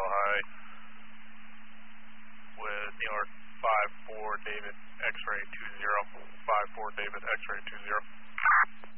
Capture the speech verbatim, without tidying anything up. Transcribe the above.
high with New York five four David X-ray two zero, five four David X-ray two zero.